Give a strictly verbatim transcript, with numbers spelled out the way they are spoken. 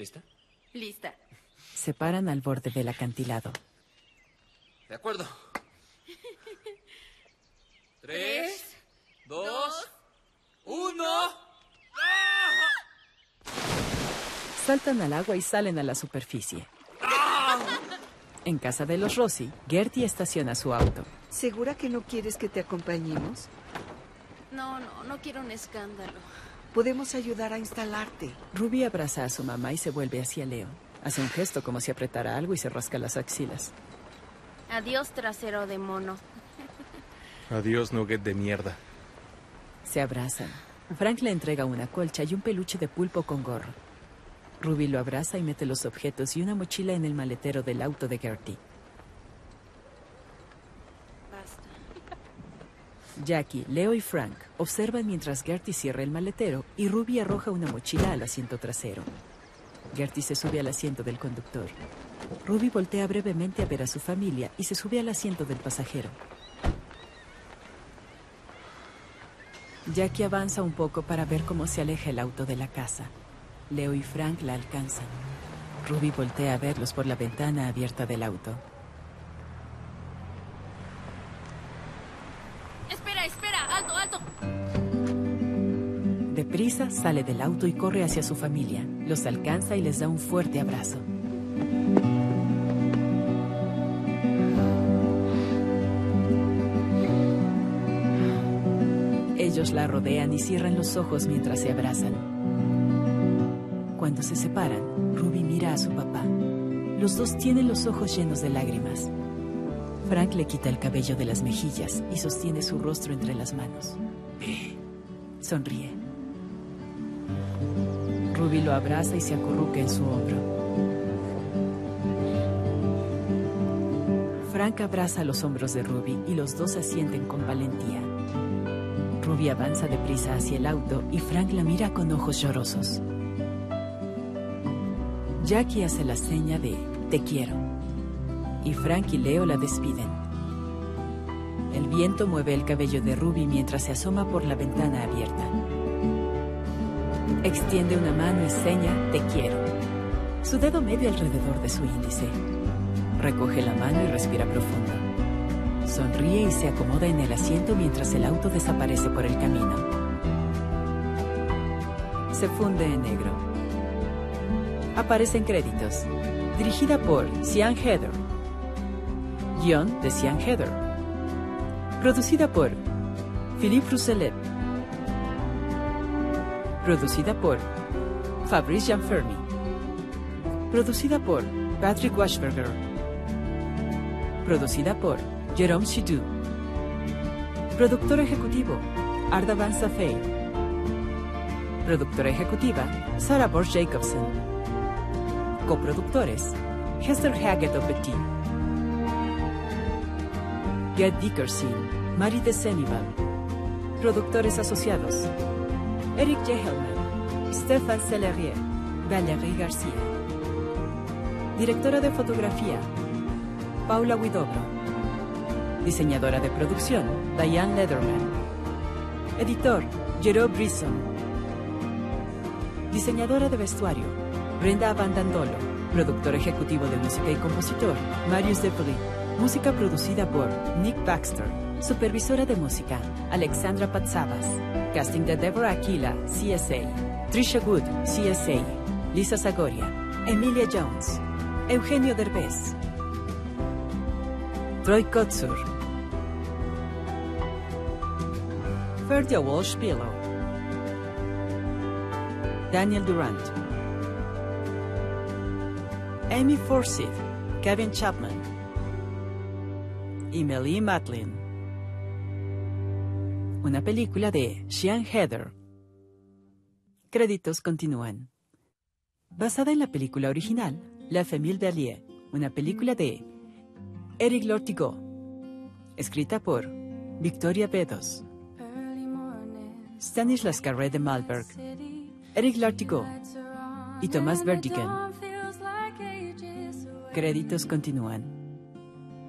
¿Lista? Lista. Se paran al borde del acantilado. De acuerdo. Tres, dos, uno. Saltan al agua y salen a la superficie. En casa de los Rossi, Gertie estaciona su auto. ¿Segura que no quieres que te acompañemos? No, no, no quiero un escándalo. Podemos ayudar a instalarte. Ruby abraza a su mamá y se vuelve hacia Leo. Hace un gesto como si apretara algo y se rasca las axilas. Adiós, trasero de mono. Adiós, nugget de mierda. Se abrazan. Frank le entrega una colcha y un peluche de pulpo con gorro. Ruby lo abraza y mete los objetos y una mochila en el maletero del auto de Gertie. Basta. Jackie, Leo y Frank observan mientras Gertie cierra el maletero y Ruby arroja una mochila al asiento trasero. Gertie se sube al asiento del conductor. Ruby voltea brevemente a ver a su familia y se sube al asiento del pasajero. Jackie avanza un poco para ver cómo se aleja el auto de la casa. Leo y Frank la alcanzan. Ruby voltea a verlos por la ventana abierta del auto. Espera, espera, alto, alto. Deprisa sale del auto y corre hacia su familia. Los alcanza y les da un fuerte abrazo. Ellos la rodean y cierran los ojos mientras se abrazan. Cuando se separan, Ruby mira a su papá. Los dos tienen los ojos llenos de lágrimas. Frank le quita el cabello de las mejillas y sostiene su rostro entre las manos. Sonríe. Ruby lo abraza y se acurruca en su hombro. Frank abraza los hombros de Ruby y los dos asienten con valentía. Ruby avanza deprisa hacia el auto y Frank la mira con ojos llorosos. Jackie hace la seña de "te quiero" y Frank y Leo la despiden. El viento mueve el cabello de Ruby mientras se asoma por la ventana abierta. Extiende una mano y seña "te quiero". Su dedo medio alrededor de su índice. Recoge la mano y respira profundo. Sonríe y se acomoda en el asiento mientras el auto desaparece por el camino. Se funde en negro. Aparecen créditos. Dirigida por Sian Heder. Guión de Sian Heder. Producida por Philippe Rousselet. Producida por Fabrice Gianfermi. Producida por Patrick Washberger. Producida por Jérôme Chidou. Productor ejecutivo Arda Van Safey. Productora ejecutiva Sarah Borch Jacobson. Coproductores Hester Haggett Petit, Gerd Dickerson, Marie de Senival. Productores asociados Eric J. Hellman, Stéphane Sellerier, Valérie García. Directora de fotografía Paula Huidobro. Diseñadora de producción Diane Lederman. Editor Jérôme Brisson. Diseñadora de vestuario Brenda Abandandolo. Productor ejecutivo de música y compositor Marius Depoli. Música producida por Nick Baxter. Supervisora de música Alexandra Patsavas. Casting de Deborah Aquila, C S A. Trisha Wood, C S A. Lisa Zagoria. Emilia Jones. Eugenio Derbez. Troy Kotsur. Ferdia Walsh-Pillow. Daniel Durant. Amy Forsyth, Kevin Chapman y Melanie Matlin. Una película de Sian Heder. Créditos continúan. Basada en la película original, La Famille Bélier, una película de Eric Lortigot. Escrita por Victoria Bedos. Stanislas Carré de Malberg, Eric Lortigot y Thomas Verdigan. Créditos continúan.